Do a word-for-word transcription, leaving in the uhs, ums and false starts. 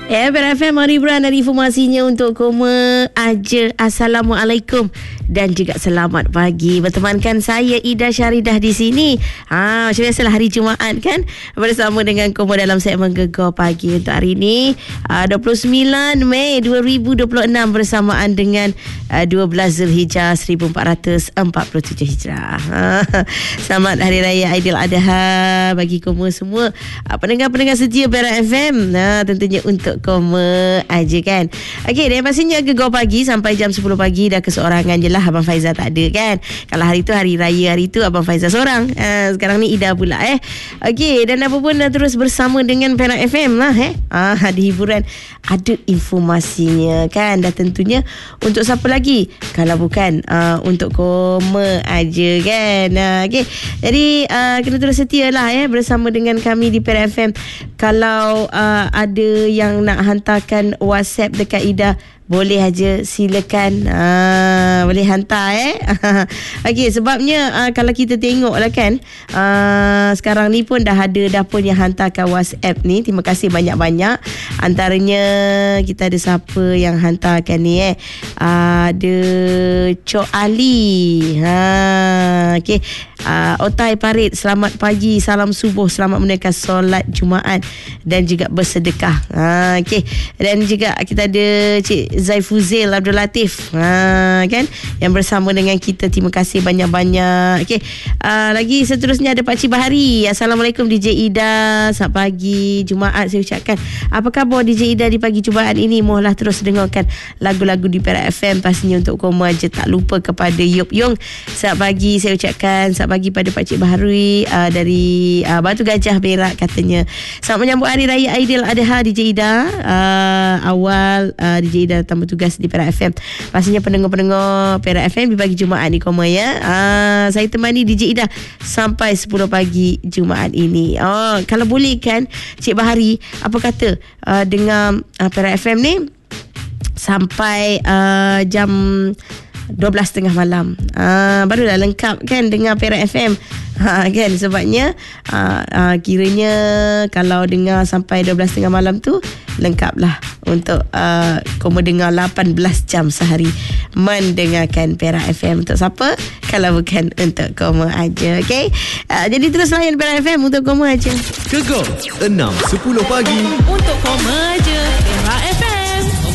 Ya, Perak F M, mari beran dari informasinya untuk Koma aja. Assalamualaikum dan juga selamat pagi. Bertemankan saya Ida Syaridah di sini. Ha, macam biasalah hari Jumaat kan, bersama dengan Koma dalam segmen Gegar Pagi untuk hari ini, dua puluh sembilan Mei dua ribu dua puluh enam, bersamaan dengan dua belas Zulhijjah seribu empat ratus empat puluh tujuh Hijrah. Ha, selamat Hari Raya Aidiladha bagi Koma semua, pendengar-pendengar setia Perak F M. Ha, tentunya untuk Koma aja kan. Okey, dan pastinya Gegar Pagi sampai jam sepuluh pagi dah keseorangan je lah. Abang Faizal tak ada kan. Kalau hari tu hari raya, hari tu Abang Faizal seorang. Ha, sekarang ni Ida pula eh. Okey, dan apa pun dah terus bersama dengan Perak F M lah eh. Ah, ada hiburan, ada informasinya kan. Dan tentunya untuk siapa lagi kalau bukan uh, untuk Koma aja kan. Uh, Okey, jadi uh, kena terus setia lah eh bersama dengan kami di Perak F M. Kalau uh, ada yang nak hantarkan WhatsApp dekat Ida, boleh aja, silakan. Ah, boleh hantar eh. Okey, sebabnya uh, kalau kita tengok lah kan, uh, sekarang ni pun dah ada dah pun yang hantarkan WhatsApp ni. Terima kasih banyak-banyak. Antaranya kita ada siapa yang hantarkan ni eh. Uh, ada Cok Ali. Ha, okey. Uh, Otai Parit, selamat pagi, salam subuh, selamat menunaikan solat Jumaat dan juga bersedekah. Ha, okey. Dan juga kita ada Cik Zaifuzil Abdul Latif, ha, kan, yang bersama dengan kita. Terima kasih banyak-banyak. Okey, uh, lagi seterusnya ada Pakcik Bahari. Assalamualaikum D J Ida, selamat pagi Jumaat saya ucapkan. Apa khabar D J Ida di pagi Jumaat ini? Mohonlah terus dengarkan lagu-lagu di Perak F M, pastinya untuk Koma aja. Tak lupa kepada Yop Yong, selamat pagi saya ucapkan. Selamat pagi pada Pakcik Bahari uh, dari uh, Batu Gajah Perak, katanya selamat menyambut Hari Raya Aidiladha D J Ida. uh, Awal uh, D J Ida datang bertugas di Perak F M. Pastinya pendengar-pendengar Perak F M di pagi Jumaat ni Koma ya. Uh, saya temani D J Ida sampai sepuluh pagi Jumaat ini. Oh, kalau boleh kan Cik Bahari, apa kata uh, dengar uh, Perak F M ni sampai uh, jam dua belas tiga puluh malam. Ah, barulah lengkap kan dengar Perak F M. Ha, kan, sebabnya ah, ah, kiranya kalau dengar sampai dua belas tiga puluh malam tu lengkaplah untuk uh, Koma dengar lapan belas jam sehari mendengarkan Perak F M. Untuk siapa kalau bukan untuk Koma aja. Okey. Uh, jadi terus layan Perak F M untuk Koma aja. Gegar enam sepuluh pagi untuk Koma aja. Perak